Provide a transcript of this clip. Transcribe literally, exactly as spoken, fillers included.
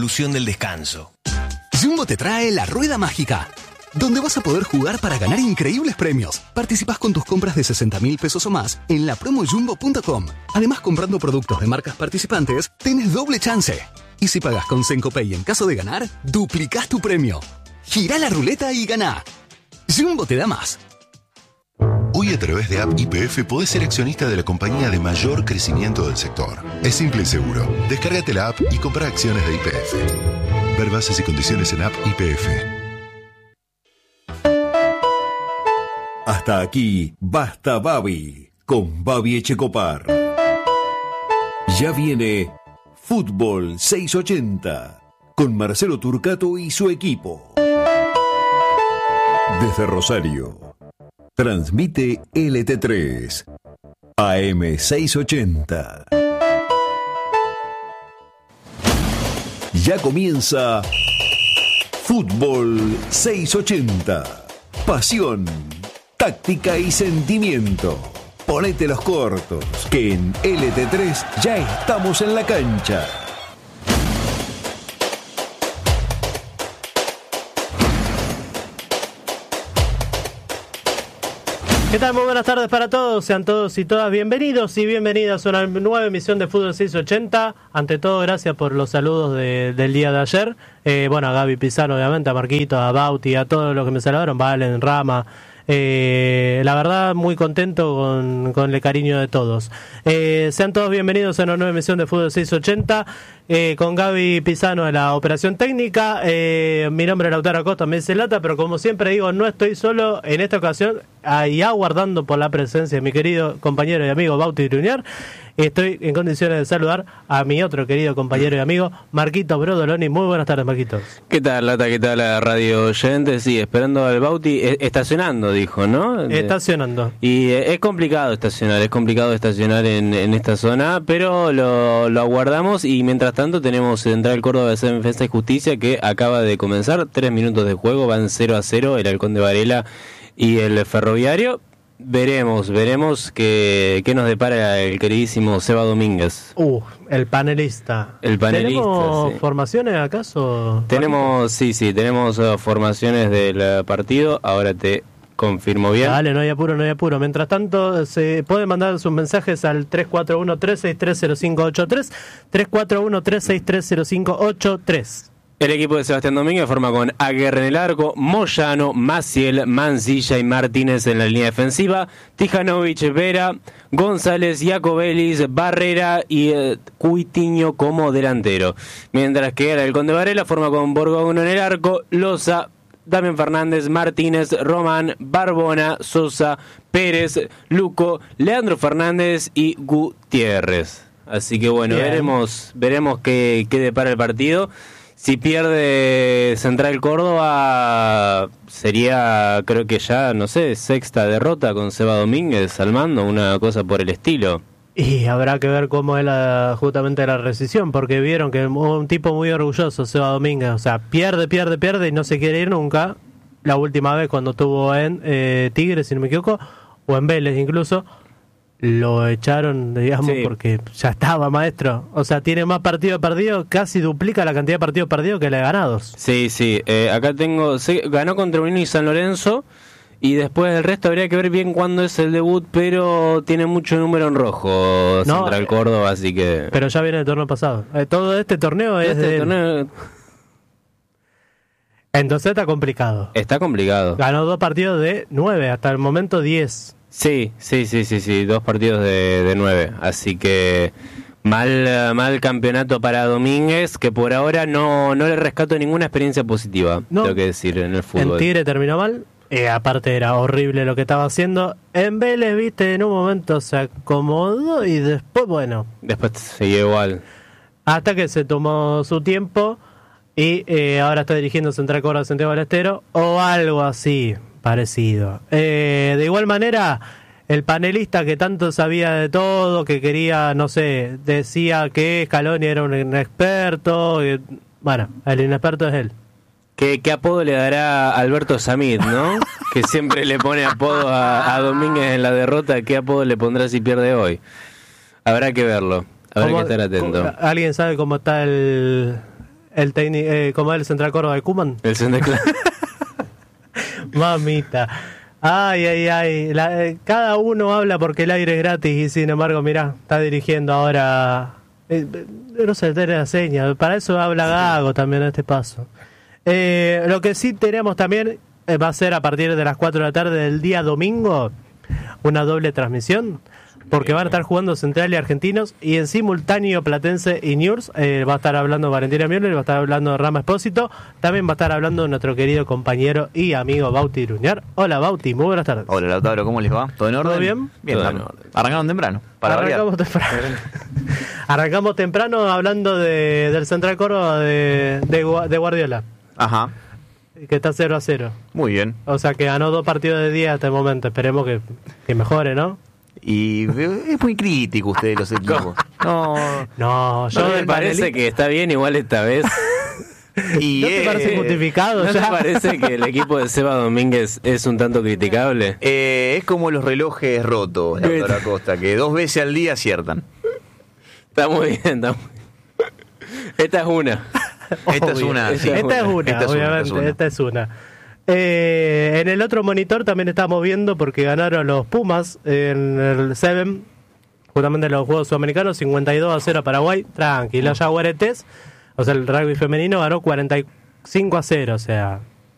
revolución del descanso. Jumbo te trae la rueda mágica, donde vas a poder jugar para ganar increíbles premios. Participás con tus compras de sesenta mil pesos o más en la promo jumbo punto com. Además, comprando productos de marcas participantes, tenés doble chance. Y si pagás con Sencopay en caso de ganar, duplicás tu premio. Girá la ruleta y ganá. Jumbo te da más. Hoy a través de App Y P F podés ser accionista de la compañía de mayor crecimiento del sector. Es simple y seguro. Descárgate la app y compra acciones de Y P F. Ver bases y condiciones en App Y P F. Hasta aquí, Basta Babi, con Babi Echecopar. Ya viene Fútbol seiscientos ochenta, con Marcelo Turcato y su equipo. Desde Rosario, transmite L T tres, A M seiscientos ochenta. Ya comienza Fútbol seiscientos ochenta. Pasión, táctica y sentimiento. Ponete los cortos, que en L T tres ya estamos en la cancha. ¿Qué tal? Muy buenas tardes para todos, sean todos y todas bienvenidos y bienvenidas a una nueva emisión de Fútbol seiscientos ochenta. Ante todo, gracias por los saludos de, del día de ayer. Eh, bueno, a Gaby Pizano, obviamente, a Marquito, a Bauti, a todos los que me saludaron, Valen, Rama. Eh, la verdad, muy contento con, con el cariño de todos. Eh, sean todos bienvenidos a una nueva emisión de Fútbol seiscientos ochenta. Eh, con Gaby Pizano de la operación técnica. Eh, mi nombre es Lautaro Acosta, me dice Lata, pero como siempre digo, no estoy solo en esta ocasión, y aguardando por la presencia de mi querido compañero y amigo Bauti Truñar. Estoy en condiciones de saludar a mi otro querido compañero y amigo, Marquito Brodoloni. Muy buenas tardes, Marquitos. ¿Qué tal, Lata? ¿Qué tal, la radio oyente? Sí, esperando al Bauti, estacionando, dijo, ¿no? Estacionando. Y es complicado estacionar, es complicado estacionar en, en esta zona, pero lo, lo aguardamos y mientras tanto tenemos Central Córdoba de Defensa y Justicia que acaba de comenzar, tres minutos de juego, van cero a cero el Halcón de Varela y el Ferroviario. Veremos, veremos qué, qué nos depara el queridísimo Seba Domínguez. Uh, el panelista. El panelista, ¿Tenemos sí. formaciones acaso? Tenemos, sí, sí, tenemos uh, formaciones del partido, ahora te confirmo bien. Dale, no hay apuro, no hay apuro. Mientras tanto, se pueden mandar sus mensajes al tres cuatro uno, tres seis tres, cero cinco ocho tres, tres cuatro uno, tres seis tres, cero cinco ocho tres. El equipo de Sebastián Domínguez forma con Aguirre en el arco, Moyano, Maciel, Mancilla y Martínez en la línea defensiva, Tijanovic, Vera, González, Jacobelis, Barrera y eh, Cuitiño como delantero. Mientras que el Halcón de Varela forma con Borgoño en el arco, Loza, Damián Fernández, Martínez, Román, Barbona, Sosa, Pérez, Luco, Leandro Fernández y Gutiérrez. Así que bueno, Bien. veremos veremos qué, qué depara el partido. Si pierde Central Córdoba, sería, creo que ya, no sé, sexta derrota con Seba Domínguez al mando, una cosa por el estilo. Y habrá que ver cómo es la, justamente la rescisión, porque vieron que es un tipo muy orgulloso, Seba Domínguez. O sea, pierde, pierde, pierde y no se quiere ir nunca. La última vez cuando estuvo en eh, Tigre, si no me equivoco, o en Vélez incluso, lo echaron, digamos, sí. porque ya estaba, maestro. O sea, tiene más partidos perdidos, casi duplica la cantidad de partidos perdidos que la de ganados. Sí, sí. Eh, acá tengo... Se, ganó contra Unión y San Lorenzo, y después el resto habría que ver bien cuándo es el debut, pero tiene mucho número en rojo no, Central Córdoba, así que... Pero ya viene el torneo pasado. Eh, todo este torneo es este de... torneo... Entonces está complicado. Está complicado. Ganó dos partidos de nueve, hasta el momento diez. Sí, sí, sí, sí, sí, dos partidos de, de nueve, así que mal mal campeonato para Domínguez, que por ahora no, no le rescato ninguna experiencia positiva, no. tengo que decir, en el fútbol. En Tigre terminó mal, eh, aparte era horrible lo que estaba haciendo. En Vélez, viste, en un momento se acomodó y después, bueno... Después siguió igual. Hasta que se tomó su tiempo y eh, ahora está dirigiendo Central Córdoba Santiago del Estero, o algo así... parecido. Eh, de igual manera, el panelista que tanto sabía de todo, que quería, no sé, decía que Scaloni era un inexperto. Que, bueno, el inexperto es él. ¿Qué, qué apodo le dará Alberto Samit, no? Que siempre le pone apodo a, a Domínguez en la derrota. ¿Qué apodo le pondrá si pierde hoy? Habrá que verlo. Habrá que estar atento. ¿Alguien sabe cómo está el, El técnico, eh, ¿cómo es el Central Córdoba de Koeman? El Central. Mamita. Ay, ay, ay. La, eh, cada uno habla porque el aire es gratis y sin embargo, mirá, está dirigiendo ahora. Eh, no sé, tiene la seña. Para eso habla Gago también en este paso. Eh, lo que sí tenemos también eh, va a ser a partir de las cuatro de la tarde del día domingo una doble transmisión. Porque van a estar jugando Central y Argentinos y en simultáneo Platense y Newell's. Eh, va a estar hablando Valentina Müller, va a estar hablando Rama Espósito. También va a estar hablando nuestro querido compañero y amigo Bauti Iruñar. Hola Bauti, muy buenas tardes. Hola Lautaro, ¿cómo les va? ¿Todo en orden? ¿Todo bien? Bien, Todo ar- en orden. arrancaron temprano. Para Arrancamos variar. temprano. Arrancamos temprano hablando de, del Central Córdoba de, de, Gua- de Guardiola, Ajá, que está cero a cero. muy bien. O sea que ganó dos partidos de día hasta el momento. Esperemos que, que mejore, ¿no? Y veo- es muy crítico usted de los equipos. No. No, yo ¿No me del parece panelista- que está bien igual esta vez? Y, ¿No te eh, parece justificado ¿No te ya? parece que el equipo de Seba Domínguez es un tanto criticable? eh, es como los relojes rotos, Lautaro Acosta, que dos veces al día aciertan. Está muy bien, está muy bien. Esta es una. Esta es Obvio. una. Esta sí. es Esta es una, Esta es una, obviamente, esta es una. esta es una. Eh, en el otro monitor también estamos viendo porque ganaron los Pumas en el Seven, justamente en los Juegos Sudamericanos, cincuenta y dos a cero a Paraguay. Tranquilo, Jaguaretes, o sea, el rugby femenino ganó cuarenta y cinco a cero, o sea,